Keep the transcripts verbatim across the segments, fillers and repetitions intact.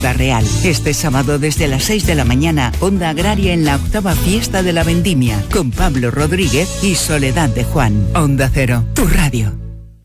Real. Este sábado desde las seis de la mañana, Onda Agraria en la octava fiesta de la vendimia, con Pablo Rodríguez y Soledad de Juan. Onda Cero, tu radio.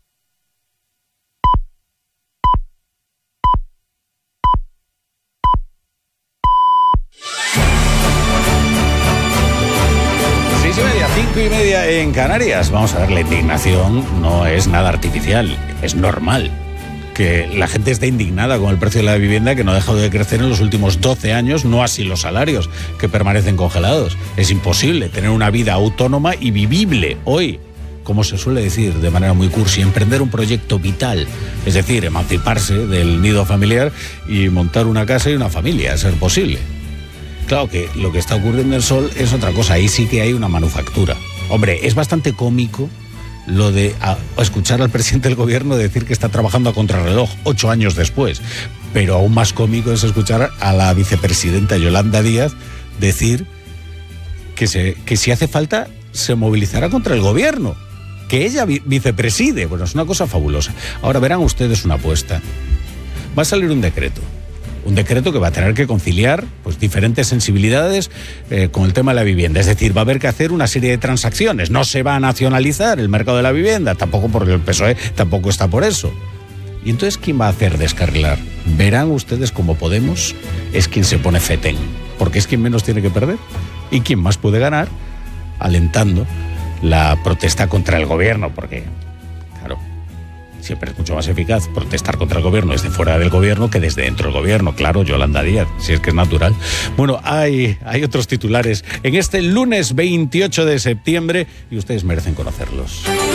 Seis y media, cinco y media en Canarias. Vamos a ver, la indignación no es nada artificial, es normal que la gente esté indignada con el precio de la vivienda, que no ha dejado de crecer en los últimos doce años, no así los salarios, que permanecen congelados. Es imposible tener una vida autónoma y vivible hoy, como se suele decir de manera muy cursi, emprender un proyecto vital, es decir, emanciparse del nido familiar y montar una casa y una familia, a ser posible. Claro que lo que está ocurriendo en el Sol es otra cosa, ahí sí que hay una manufactura. Hombre, es bastante cómico lo de a, a escuchar al presidente del gobierno decir que está trabajando a contrarreloj ocho años después, pero aún más cómico es escuchar a la vicepresidenta Yolanda Díaz decir que, se, que si hace falta se movilizará contra el gobierno, que ella vi, vicepreside. Bueno, es una cosa fabulosa. Ahora verán ustedes una apuesta. Va a salir un decreto. Un decreto que va a tener que conciliar pues, diferentes sensibilidades eh, con el tema de la vivienda. Es decir, va a haber que hacer una serie de transacciones. No se va a nacionalizar el mercado de la vivienda, tampoco porque el P S O E tampoco está por eso. ¿Y entonces quién va a hacer descarrilar? Verán ustedes cómo Podemos es quien se pone fetén, porque es quien menos tiene que perder y quien más puede ganar, alentando la protesta contra el gobierno, porque, claro, siempre es mucho más eficaz protestar contra el gobierno desde fuera del gobierno que desde dentro del gobierno. Claro, Yolanda Díaz, si es que es natural. Bueno, hay, hay otros titulares en este lunes veintiocho de septiembre y ustedes merecen conocerlos.